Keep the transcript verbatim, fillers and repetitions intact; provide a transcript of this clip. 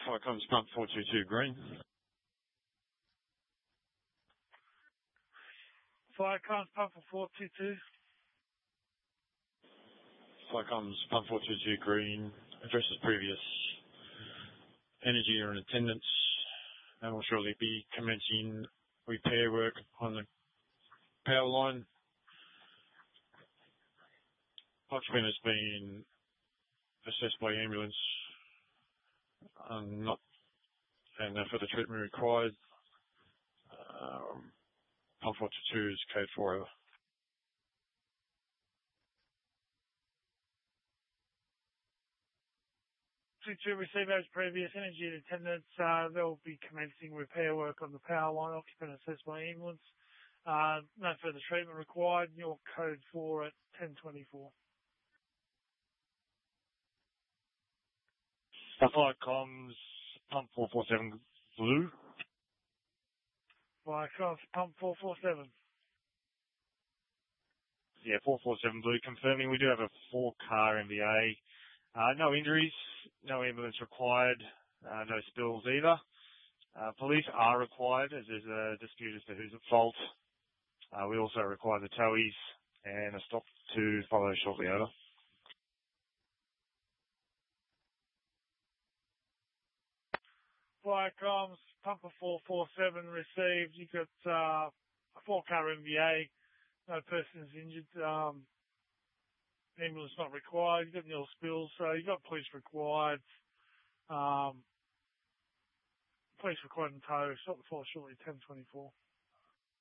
Fire comms pump four two two green. Fire comms pump for four two two. Fire comms pump four two two green. Addresses previous energy or in attendance, and will shortly be commencing repair work on the power line. Occupant has been assessed by ambulance, um, not and no further treatment required. Um, pump four two two is code four over. To receive as previous energy in attendance, uh, they'll be commencing repair work on the power line. Occupant assessed by ambulance. Uh, no further treatment required. Your code four at ten twenty-four. Fire comms pump four four seven blue. Fire comms pump four four seven. Yeah, four four seven blue. Confirming we do have a four car M V A. Uh, no injuries, no ambulance required, uh, no spills either. Uh, police are required as there's a dispute as to who's at fault. Uh, we also require the towies and a stop to follow shortly over. Fire comms pumper four four seven received. You've got uh, a four car M V A, no persons injured. Um, ambulance not required. You've got nil spills, so you've got police required. Um, police required in tow. Stop the force shortly ten twenty-four.